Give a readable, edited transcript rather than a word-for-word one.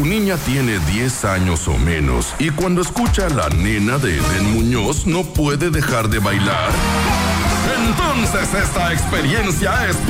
niña tiene 10 años o menos y cuando escucha a la nena de Eden Muñoz no puede dejar de bailar, entonces esta experiencia es